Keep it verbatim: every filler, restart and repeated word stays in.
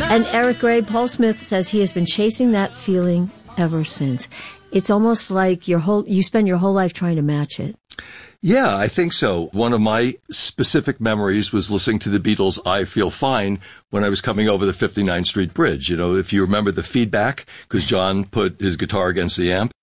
And Eric Gray, Paul Smith says he has been chasing that feeling ever since. It's almost like your whole, you spend your whole life trying to match it. Yeah, I think so. One of my specific memories was listening to the Beatles' I Feel Fine when I was coming over the fifty-ninth Street Bridge. You know, if you remember the feedback, because John put his guitar against the amp,